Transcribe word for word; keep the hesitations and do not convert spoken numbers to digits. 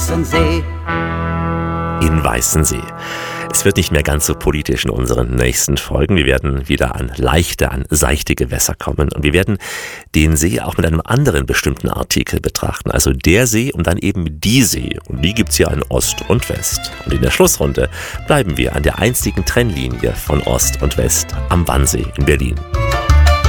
Weißensee. In Weißensee. Es wird nicht mehr ganz so politisch in unseren nächsten Folgen. Wir werden wieder an leichte, an seichte Gewässer kommen. Und wir werden den See auch mit einem anderen bestimmten Artikel betrachten. Also der See und dann eben die See. Und die gibt's hier an Ost und West. Und in der Schlussrunde bleiben wir an der einzigen Trennlinie von Ost und West am Wannsee in Berlin.